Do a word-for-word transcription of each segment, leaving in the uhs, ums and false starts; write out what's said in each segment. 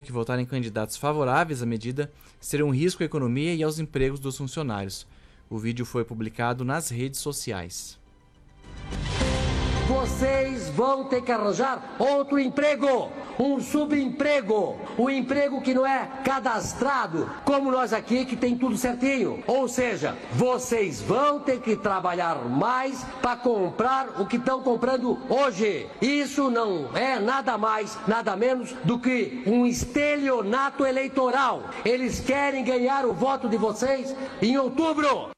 que votar em candidatos favoráveis à medida seria um risco à economia e aos empregos dos funcionários. O vídeo foi publicado nas redes sociais. Vocês vão ter que arranjar outro emprego, um subemprego, um emprego que não é cadastrado, como nós aqui que tem tudo certinho. Ou seja, vocês vão ter que trabalhar mais para comprar o que estão comprando hoje. Isso não é nada mais, nada menos do que um estelionato eleitoral. Eles querem ganhar o voto de vocês em outubro.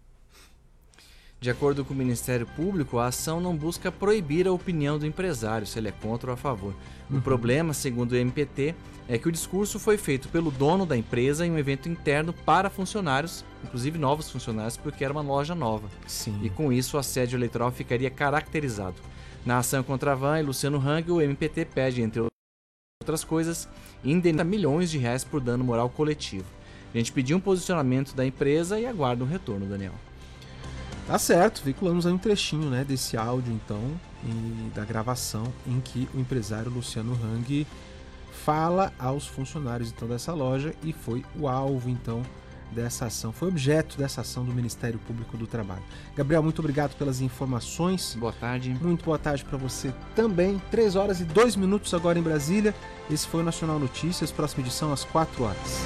De acordo com o Ministério Público, a ação não busca proibir a opinião do empresário, se ele é contra ou a favor. O problema, segundo o M P T, é que o discurso foi feito pelo dono da empresa em um evento interno para funcionários, inclusive novos funcionários, porque era uma loja nova. Sim. E com isso o assédio eleitoral ficaria caracterizado. Na ação contra a Van e Luciano Hang, o M P T pede, entre outras coisas, indeniza milhões de reais por dano moral coletivo. A gente pediu um posicionamento da empresa e aguarda um retorno, Daniel. Tá certo, veiculamos aí um trechinho, né, desse áudio então, e da gravação em que o empresário Luciano Hang fala aos funcionários então dessa loja e foi o alvo então dessa ação, foi objeto dessa ação do Ministério Público do Trabalho. Gabriel, muito obrigado pelas informações. Boa tarde. Muito boa tarde para você também. três horas e dois minutos agora em Brasília. Esse foi o Nacional Notícias, próxima edição às quatro horas.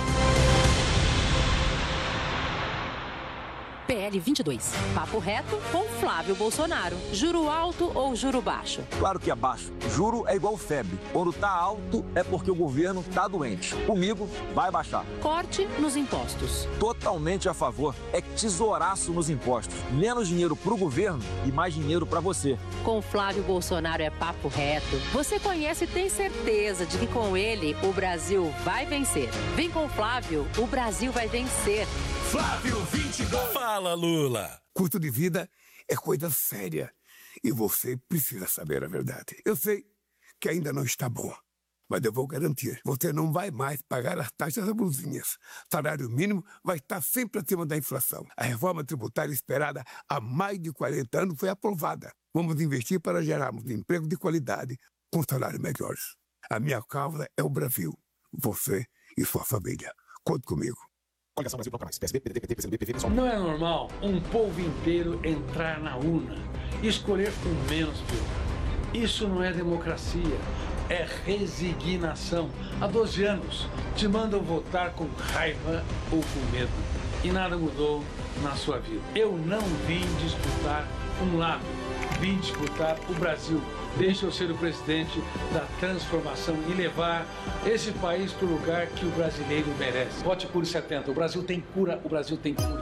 P L vinte e dois. Papo reto com Flávio Bolsonaro. Juro alto ou juro baixo? Claro que é baixo. Juro é igual febre. Quando tá alto é porque o governo tá doente. Comigo vai baixar. Corte nos impostos. Totalmente a favor. É tesouraço nos impostos. Menos dinheiro pro governo e mais dinheiro pra você. Com Flávio Bolsonaro é papo reto. Você conhece e tem certeza de que com ele o Brasil vai vencer. Vem com Flávio, o Brasil vai vencer. Flávio vinte e dois. Fala, Lula. Custo de vida é coisa séria e você precisa saber a verdade. Eu sei que ainda não está bom, mas eu vou garantir. Você não vai mais pagar as taxas abusinhas. Salário mínimo vai estar sempre acima da inflação. A reforma tributária esperada há mais de quarenta anos foi aprovada. Vamos investir para gerarmos emprego de qualidade com salários melhores. A minha causa é o Brasil. Você e sua família. Conte comigo. Coligação Brasil Proclamais. P S B, P D T, P T, P C do B, P V, P S O. Não é normal um povo inteiro entrar na urna e escolher com menos pior. Isso não é democracia, é resignação. Há doze anos te mandam votar com raiva ou com medo e nada mudou na sua vida. Eu não vim disputar um lado, vim disputar o Brasil. Deixa eu ser o presidente da transformação e levar esse país para o lugar que o brasileiro merece. Vote por setenta. O Brasil tem cura, o Brasil tem cura.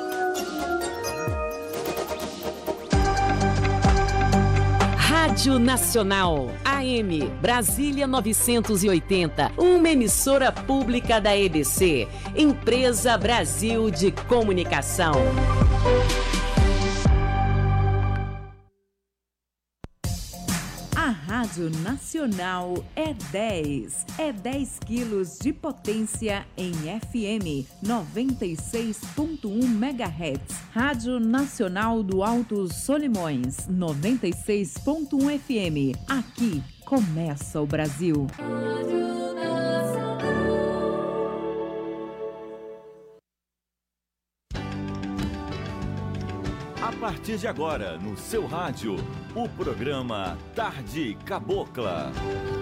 Rádio Nacional, A M, Brasília novecentos e oitenta, uma emissora pública da E B C, Empresa Brasil de Comunicação. A Rádio Nacional é dez. É dez quilos de potência em F M, noventa e seis ponto um megahertz. Rádio Nacional do Alto Solimões, noventa e seis ponto um F M. Aqui começa o Brasil. A partir de agora, no seu rádio, o programa Tarde Cabocla.